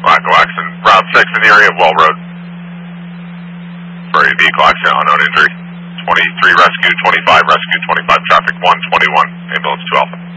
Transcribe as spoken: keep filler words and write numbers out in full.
Michael Axon, Route six in the area of Well Road. For a vehicle accident, unknown injury. twenty-three rescue, twenty-five rescue, twenty-five traffic, one twenty-one, ambulance two Alpha.